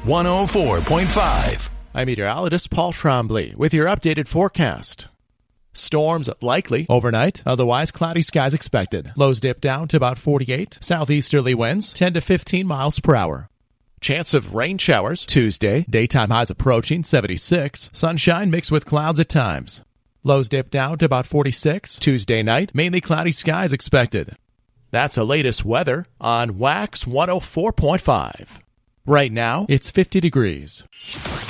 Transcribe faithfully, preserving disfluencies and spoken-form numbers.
one oh four point five. I'm meteorologist Paul Trombley with your updated forecast. Storms likely overnight, otherwise cloudy skies expected. Lows dip down to about forty-eight. Southeasterly winds ten to fifteen miles per hour. Chance of rain showers Tuesday. Daytime highs approaching seventy-six. Sunshine mixed with clouds at times. Lows dip down to about forty-six. Tuesday night, mainly cloudy skies expected. That's the latest weather on Wax one oh four point five. Right now, it's fifty degrees.